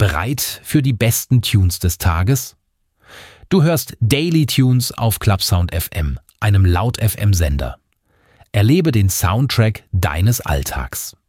Bereit für die besten Tunes des Tages? Du hörst Daily Tunes auf Clubsound FM, einem Laut FM Sender. Erlebe den Soundtrack deines Alltags.